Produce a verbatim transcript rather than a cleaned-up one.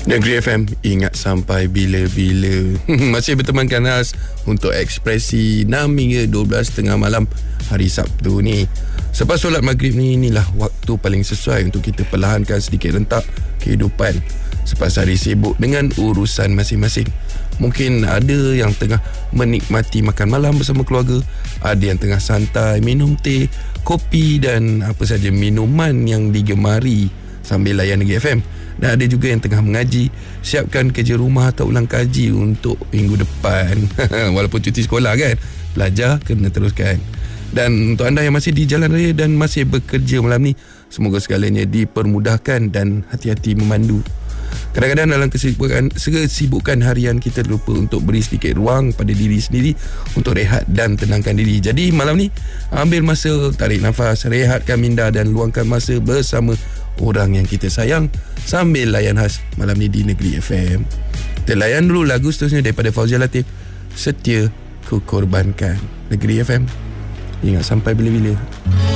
Negeri F M, ingat sampai bila-bila. Masih bertemankan Has untuk ekspresi enam hingga dua belas tengah malam hari Sabtu ni. Selepas solat maghrib ni, inilah waktu paling sesuai untuk kita perlahankan sedikit rentak kehidupan selepas hari sibuk dengan urusan masing-masing. Mungkin ada yang tengah menikmati makan malam bersama keluarga, ada yang tengah santai minum teh, kopi dan apa saja minuman yang digemari sambil layan Negeri F M. Dan ada juga yang tengah mengaji, siapkan kerja rumah atau ulang kaji untuk minggu depan. Walaupun cuti sekolah kan, belajar kena teruskan. Dan untuk anda yang masih di jalan raya dan masih bekerja malam ni, semoga segalanya dipermudahkan dan hati-hati memandu. Kadang-kadang dalam kesibukan, kesibukan harian kita lupa untuk beri sedikit ruang pada diri sendiri untuk rehat dan tenangkan diri. Jadi malam ni ambil masa, tarik nafas, rehatkan minda dan luangkan masa bersama orang yang kita sayang sambil layan Has malam ni di Negeri F M. Kita layan dulu lagu seterusnya daripada Fauzia Latif, Setia Ku Korbankan. Negeri F M, ingat sampai bila-bila.